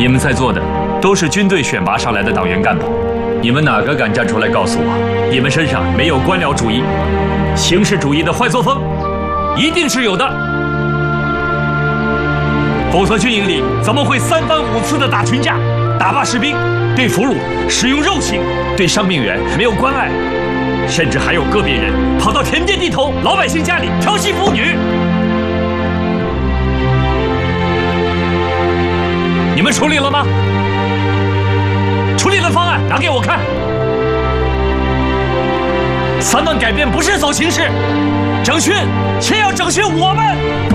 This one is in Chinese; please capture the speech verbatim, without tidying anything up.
你们在座的都是军队选拔上来的党员干部，你们哪个敢站出来告诉我，你们身上没有官僚主义、形式主义的坏作风？一定是有的，否则军营里怎么会三番五次的打群架、打骂士兵，对俘虏使用肉刑，对伤病员没有关爱，甚至还有个别人跑到田间地头、老百姓家里调戏妇女？你们处理了吗？处理的方案拿给我看。三万改变不是走形式，整训先要整训我们。